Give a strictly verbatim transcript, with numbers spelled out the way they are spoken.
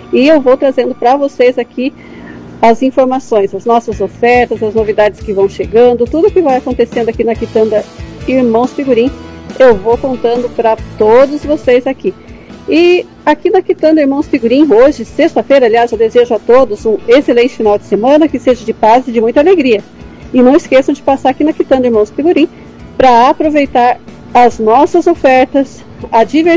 e eu vou trazendo para vocês aqui as informações, as nossas ofertas, as novidades que vão chegando, tudo que vai acontecendo aqui na Quitanda Irmãos Figurim, eu vou contando para todos vocês aqui. E aqui na Quitanda Irmãos Figurim, hoje, sexta-feira, aliás, eu desejo a todos um excelente final de semana, que seja de paz e de muita alegria. E não esqueçam de passar aqui na Quitanda Irmãos Figurim para aproveitar as nossas ofertas, a diversão